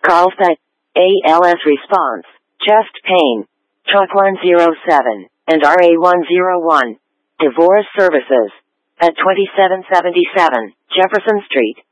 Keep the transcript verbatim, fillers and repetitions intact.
Carlsbad, A L S response, chest pain, truck one oh seven, and R A one oh one. Divorce services. At twenty-seven seventy-seven Jefferson Street.